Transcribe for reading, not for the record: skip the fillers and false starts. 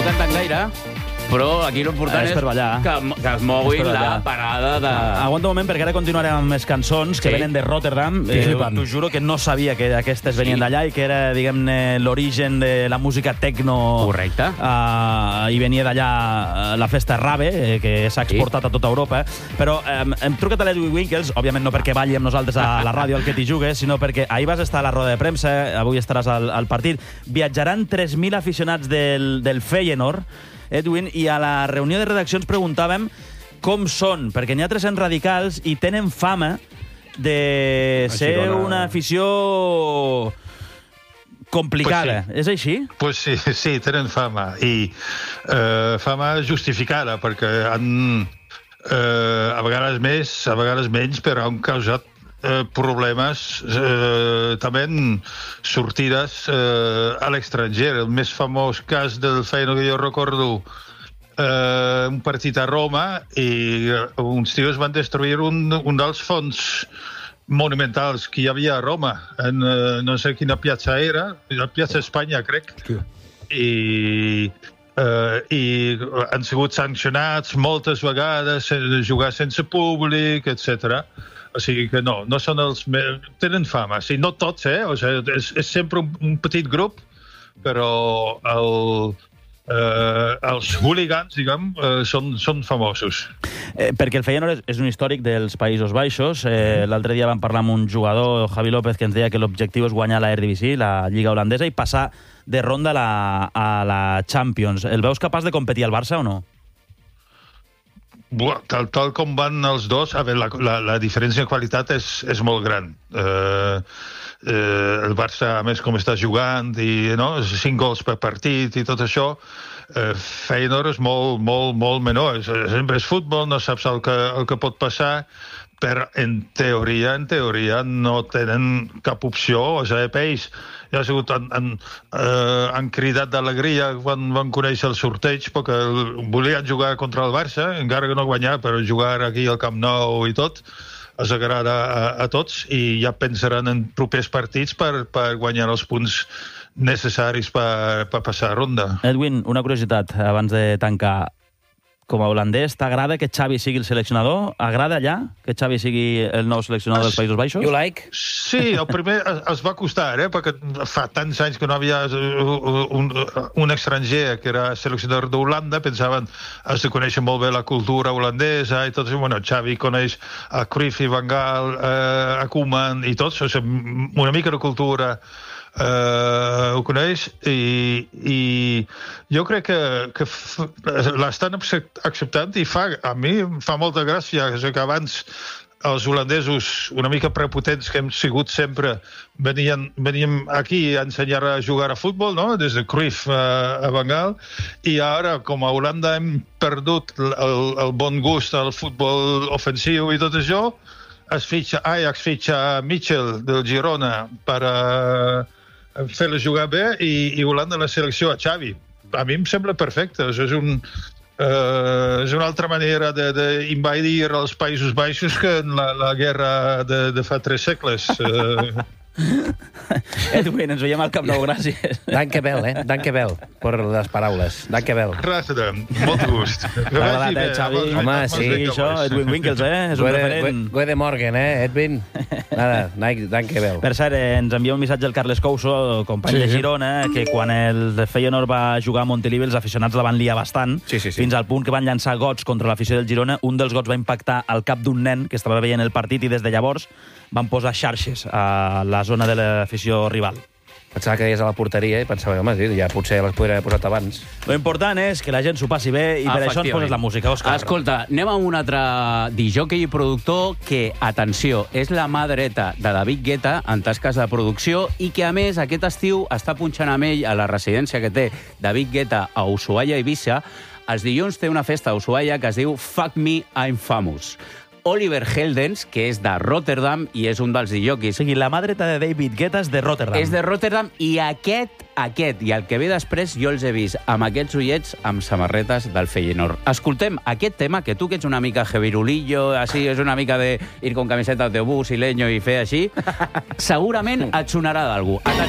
canten gaire, però aquí l'important és per ballar. que es moguin la parada de... Aguanta un moment, perquè ara continuarem amb més cançons que venen de Rotterdam. T'ho juro que no sabia que aquestes venien d'allà i que era, diguem-ne, l'origen de la música techno. Correcte. I venia d'allà la festa Rave, que s'ha exportat a tota Europa. Però hem trucat a l'Edwin Winkels, òbviament no perquè balli amb nosaltres a la ràdio al que t'hi jugues, sinó perquè ahir vas estar a la roda de premsa, avui estaràs al partit. Viatjaran 3.000 aficionats del Feyenoord, Edwin, i a la reunió de redacció ens preguntàvem com són, perquè n'hi ha 300 radicals i tenen fama de ser una afició complicada. Pues sí. És així? Pues sí, tenen fama. I fama justificada, perquè han, a vegades més, a vegades menys, però han causat problemes també en sortides a l'estranger. El més famós cas del Feyenoord que jo recordo, un partit a Roma, i uns tios van destruir un dels fons monumentals que hi havia a Roma, en no sé quina piazza era, la Piazza Espanya, crec. I han sigut sancionats moltes vegades, jugar sense públic, etc. O sigui que no són els... Tenen fama, sí, no tots, O sigui, és sempre un petit grup, però els hooligans, diguem, són famosos. Perquè el Feyenoord és un històric dels Països Baixos. L'altre dia vam parlar amb un jugador, Javi López, que ens deia que l'objectiu és guanyar la Eredivisie, la Lliga holandesa, i passar de ronda a la Champions. El veus capaç de competir al Barça o no? Tal com van els dos, a veure, la diferència de qualitat és molt gran. El Barça, a més, com està jugant, i 5 gols per partit i tot això, Feyenoord és molt menor. Sempre és futbol, no saps el que pot passar, però en teoria no tenen cap opció. O sigui, ells ja han cridat d'alegria quan van conèixer el sorteig, perquè volien jugar contra el Barça, encara que no guanyar, però jugar aquí al Camp Nou i tot els agrada a tots, i ja pensaran en propers partits per guanyar els punts necessaris per passar a ronda. Edwin, una curiositat abans de tancar. Com a holandès, t'agrada que Xavi sigui el seleccionador? Agrada allà que Xavi sigui el nou seleccionador dels Països Baixos? You like? Sí, el primer es va costar, perquè fa tants anys que no havia un estranger que era seleccionador d'Holanda, pensaven has de conèixer molt bé la cultura holandesa i tot això. Bueno, Xavi coneix a Cruyff i Van Gaal, a Koeman i tots, o sigui, una mica de cultura ho coneix, i jo crec que l'estan acceptant, i a mi em fa molta gràcia que abans els holandesos una mica prepotents que hem sigut sempre veníem aquí a ensenyar a jugar a futbol, des de Cruyff a Van Gaal, i ara com a Holanda hem perdut el bon gust al futbol ofensiu i tot això, Ajax fitxa Mitchell del Girona per fer-la jugar bé, i Holanda la selecció a Xavi. A mi em sembla perfecte. És una altra manera d'invadir els Països Baixos que en la guerra de fa 3 segles. Edwin, ens veiem al Camp Nou, gràcies. Dankjewel, dankjewel, per les paraules. Dankjewel. Gràcies, molt gust. T'ha agradat, Xavi? Home, sí. Això, Edwin Winkels, és un referent. Gode morgen, Edwin? Nada, dankjewel. Per cert, ens envia un missatge el Carles Couso, company de Girona, que quan el Feyenoord va jugar a Montilivi, els aficionats la van liar bastant, fins al punt que van llançar gots contra l'afició del Girona. Un dels gots va impactar al cap d'un nen que estava veient el partit, i des de llavors van posar xarxes a la zona de l'afició rival. Pensava que deies a la porteria i pensava, home, ja potser les podria haver posat abans. Lo important és que la gent s'ho passi bé, i per això ens poses la música, Òscar. Escolta, anem amb un altre disjockey i productor que, atenció, és la mà dreta de David Guetta en tasques de producció, i que, a més, aquest estiu està punxant amb ell a la residència que té David Guetta a Ushuaia, Eivissa. Els dilluns té una festa a Ushuaia que es diu Fuck Me, I'm Famous. Oliver Heldens, que és de Rotterdam i és un dels disjockeys. O sigui, la mà dreta de David Guetta és de Rotterdam. És de Rotterdam, i aquest i el que ve després jo els he vist amb aquests ullets amb samarretes del Feyenoord. Escoltem aquest tema, que tu que ets una mica jevirulillo, així, és una mica de ir con camiseta de bus i leño i fer així, segurament et sonarà d'algú.